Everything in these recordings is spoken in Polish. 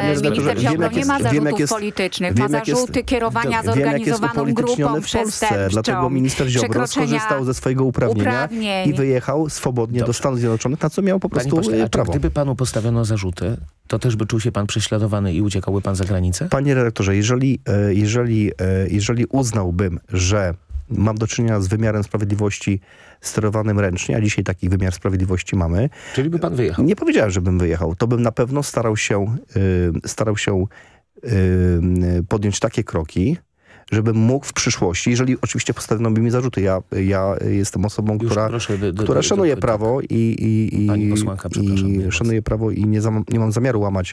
minister Ziobro nie ma zarzutów politycznych, ma zarzuty kierowania zorganizowaną grupą przestępczą. Dlatego minister Ziobro skorzystał ze swojego uprawnienia i wyjechał swobodnie do Stanów Zjednoczonych, na co miał po prostu prawo. Gdyby panu postawiono zarzuty, to też by czuł się pan prześladowany i uciekałby pan za granicę? Panie redaktorze, jeżeli uznałbym, że mam do czynienia z wymiarem sprawiedliwości sterowanym ręcznie, a dzisiaj taki wymiar sprawiedliwości mamy. Czyli by pan wyjechał? Nie powiedziałem, żebym wyjechał. To bym na pewno starał się podjąć takie kroki, żebym mógł w przyszłości, jeżeli oczywiście postawiono by mi zarzuty. Ja jestem osobą, która szanuje prawo i szanuje prawo i nie mam zamiaru łamać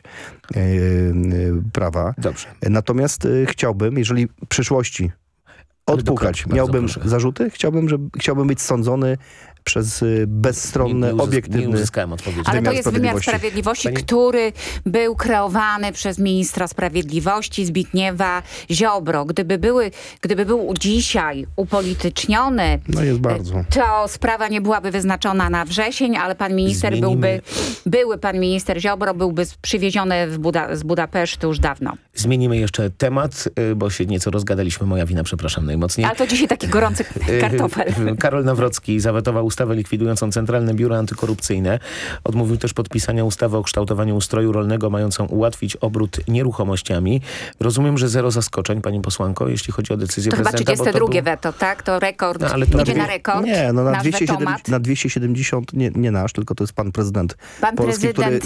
prawa. Dobrze. Natomiast chciałbym, jeżeli w przyszłości odpukać miałbym zarzuty, chciałbym być sądzony przez bezstronny, obiektywny... Nie uzyskałem odpowiedzi. Ale to jest wymiar sprawiedliwości, który był kreowany przez ministra sprawiedliwości Zbigniewa Ziobro. Gdyby był dzisiaj upolityczniony, no jest bardzo. To sprawa nie byłaby wyznaczona na wrzesień, ale pan minister były pan minister Ziobro byłby przywieziony z Budapesztu już dawno. Zmienimy jeszcze temat, bo się nieco rozgadaliśmy. Moja wina, przepraszam najmocniej. Ale to dzisiaj taki gorący kartofel. Karol Nawrocki zawetował ustawę likwidującą Centralne Biuro Antykorupcyjne. Odmówił też podpisania ustawy o kształtowaniu ustroju rolnego mającą ułatwić obrót nieruchomościami. Rozumiem, że zero zaskoczeń, pani posłanko, jeśli chodzi o decyzję prezydenta. To chyba 32 weto, tak? To rekord. No, ale to idzie na rekord. Nie, no na 270 nie nasz, tylko to jest pan prezydent Polski, który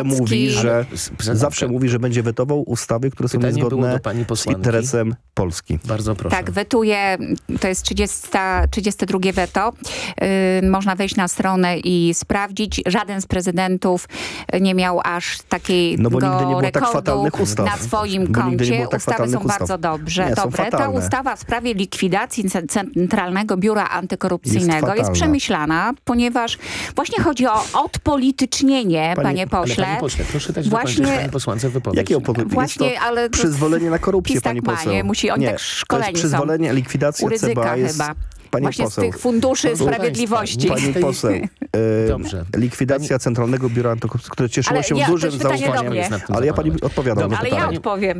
zawsze mówi, że będzie wetował ustawy, które są niezgodne z interesem Polski. Bardzo proszę. Tak, wetuje, to jest 32 weto. Można wejść na stronę i sprawdzić. Żaden z prezydentów nie miał aż takiego rekordu na swoim koncie. Ustawy są bardzo dobre. Ta ustawa w sprawie likwidacji Centralnego Biura Antykorupcyjnego jest przemyślana, ponieważ właśnie chodzi o odpolitycznienie, panie pośle. Panie pośle, proszę dać właśnie pani posłance wypowiedź. Jakie właśnie, ale przyzwolenie na korupcję, pani poseł. Oni tak szkoleni to jest przyzwolenie, likwidacja CBA jest... Chyba. Pani właśnie poseł, z tych funduszy sprawiedliwości. Pani poseł, likwidacja Centralnego Biura Antykorupcyjnego, które cieszyło się dużym zaufaniem, ale ja pani odpowiadam na pytanie. Ale ja odpowiem.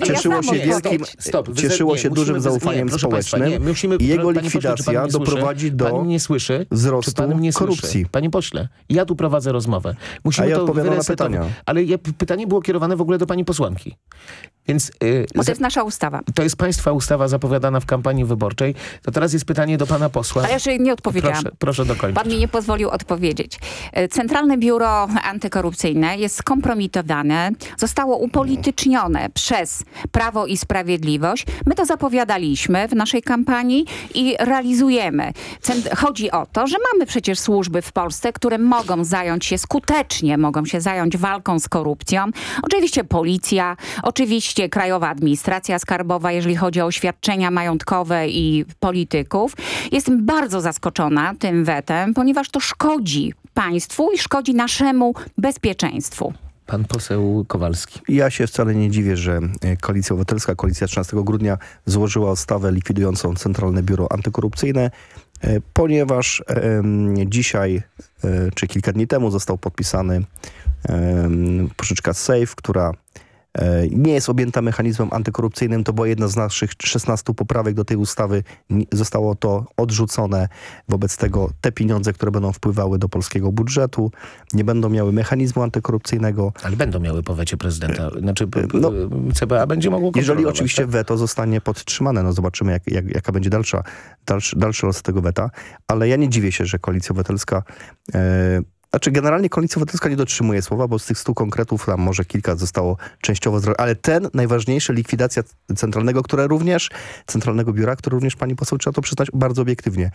Cieszyło się dużym zaufaniem społecznym i jego likwidacja doprowadzi do wzrostu korupcji. Panie pośle, ja tu prowadzę rozmowę. A ja odpowiadam na pytania. Ale pytanie było kierowane w ogóle do pani posłanki. Więc, bo to jest nasza ustawa. To jest państwa ustawa zapowiadana w kampanii wyborczej. To teraz jest pytanie do pana posła. Ale jeszcze nie odpowiedziałam. Proszę dokończyć. Pan mi nie pozwolił odpowiedzieć. Centralne Biuro Antykorupcyjne jest skompromitowane, zostało upolitycznione przez Prawo i Sprawiedliwość. My to zapowiadaliśmy w naszej kampanii i realizujemy. Chodzi o to, że mamy przecież służby w Polsce, które skutecznie mogą się zająć walką z korupcją. Oczywiście policja, oczywiście Krajowa Administracja Skarbowa, jeżeli chodzi o oświadczenia majątkowe i polityków. Jestem bardzo zaskoczona tym wetem, ponieważ to szkodzi państwu i szkodzi naszemu bezpieczeństwu. Pan poseł Kowalski. Ja się wcale nie dziwię, że Koalicja Obywatelska, Koalicja 13 grudnia złożyła ustawę likwidującą Centralne Biuro Antykorupcyjne, ponieważ dzisiaj, czy kilka dni temu został podpisany pożyczka SAFE, która nie jest objęta mechanizmem antykorupcyjnym. To była jedna z naszych 16 poprawek do tej ustawy. Zostało to odrzucone. Wobec tego te pieniądze, które będą wpływały do polskiego budżetu, nie będą miały mechanizmu antykorupcyjnego. Ale będą miały po wecie prezydenta. Znaczy CBA będzie mogło kontrolować. Jeżeli oczywiście weto zostanie podtrzymane. No zobaczymy, jaka będzie dalszy los tego weta. Ale ja nie dziwię się, że Koalicja Obywatelska... generalnie Koalicja Obywatelska nie dotrzymuje słowa, bo z tych 100 konkretów tam może kilka zostało częściowo zrobione. Ale ten najważniejszy, likwidacja Centralnego Biura, które również pani poseł, trzeba to przyznać bardzo obiektywnie,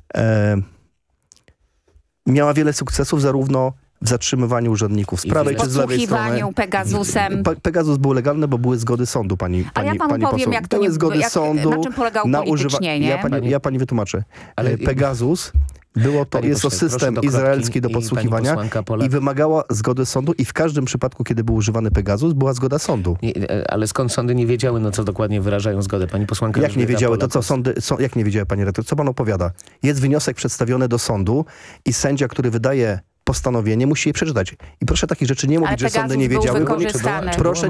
miała wiele sukcesów, zarówno w zatrzymywaniu urzędników z prawej czy z lewej strony. Podsłuchiwaniu Pegasusem. Pegasus był legalny, bo były zgody sądu, pani poseł. Jak to były zgody sądu, na czym polegało upolitycznienie. Ja pani wytłumaczę. Pegasus jest to system izraelski do podsłuchiwania i wymagała zgody sądu i w każdym przypadku, kiedy był używany Pegasus, była zgoda sądu. Ale skąd sądy nie wiedziały, co dokładnie wyrażają zgodę? Pani posłanka... Jak nie wiedziały? To co sądy... Jak nie wiedziały, pani redaktor? Co pan opowiada? Jest wniosek przedstawiony do sądu i sędzia, który wydaje postanowienie, musi je przeczytać. I proszę takich rzeczy nie mówić, że sądy nie wiedziały. Proszę